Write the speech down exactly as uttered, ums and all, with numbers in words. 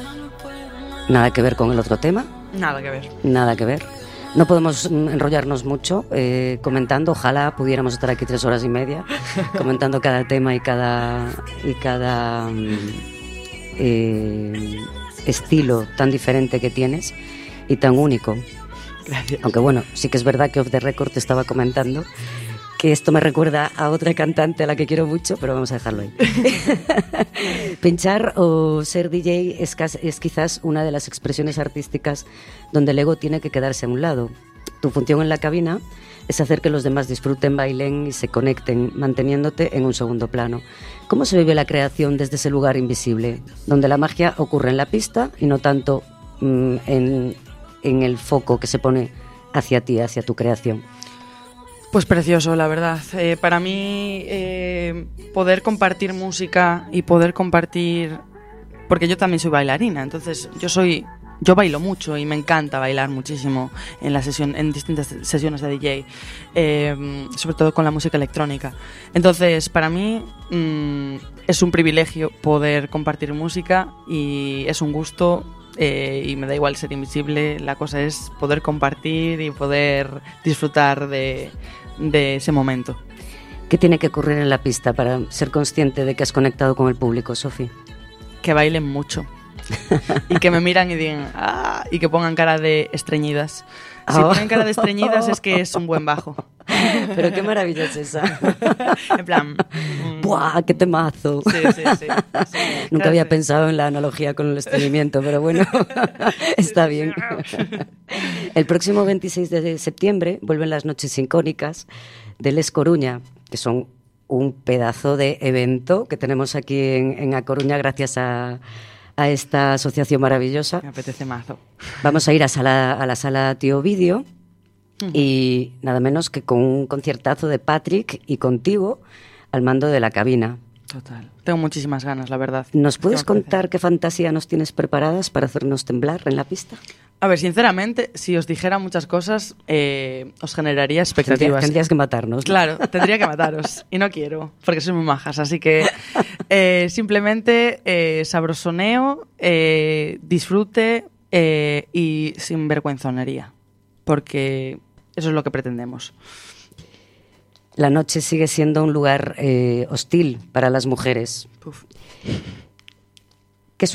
Nada que ver con el otro tema. Nada que ver. Nada que ver. No podemos enrollarnos mucho eh, comentando. Ojalá pudiéramos estar aquí tres horas y media comentando cada tema y cada y cada eh, estilo tan diferente que tienes y tan único. Gracias. Aunque bueno, sí que es verdad que off the record te estaba comentando que esto me recuerda a otra cantante a la que quiero mucho, pero vamos a dejarlo ahí. Pinchar o ser D J es, es quizás una de las expresiones artísticas donde el ego tiene que quedarse a un lado. Tu función en la cabina es hacer que los demás disfruten, bailen y se conecten, manteniéndote en un segundo plano. ¿Cómo se vive la creación desde ese lugar invisible, donde la magia ocurre en la pista y no tanto mmm, en, en el foco que se pone hacia ti, hacia tu creación? Pues precioso, la verdad. Eh, para mí, eh, poder compartir música y poder compartir... Porque yo también soy bailarina, entonces yo soy... Yo bailo mucho y me encanta bailar muchísimo en la sesión, en distintas sesiones de D J, eh, sobre todo con la música electrónica. Entonces, para mí mmm, es un privilegio poder compartir música y es un gusto... Eh, y me da igual ser invisible, la cosa es poder compartir y poder disfrutar de, de ese momento. ¿Qué tiene que ocurrir en la pista para ser consciente de que has conectado con el público, Sofi? Que bailen mucho y que me miran y digan ¡ah! Y que pongan cara de estreñidas. Si oh. ponen cara de estreñidas es que es un buen bajo. Pero qué maravilla es esa. En plan... Mm, ¡buah, qué temazo! Sí, sí, sí. sí. Nunca claro, había sí. pensado en la analogía con el estreñimiento, pero bueno, está bien. El próximo veintiséis de septiembre vuelven las Noches Sincónicas de Les Coruña, que son un pedazo de evento que tenemos aquí en, en A Coruña gracias a... a esta asociación maravillosa. Me apetece mazo. Vamos a ir a, sala, a la sala Tío Ovidio uh-huh. y nada menos que con un conciertazo de Patrick y contigo al mando de la cabina. Total. Tengo muchísimas ganas, la verdad. ¿Nos puedes contar qué fantasía nos tienes preparadas para hacernos temblar en la pista? A ver, sinceramente, si os dijera muchas cosas, eh, os generaría expectativas. Tendrías que matarnos, ¿no? Claro, tendría que mataros. Y no quiero, porque sois muy majas. Así que eh, simplemente eh, sabrosoneo, eh, disfrute eh, y sin vergüenzonería. Porque eso es lo que pretendemos. La noche sigue siendo un lugar eh, hostil para las mujeres. Uf.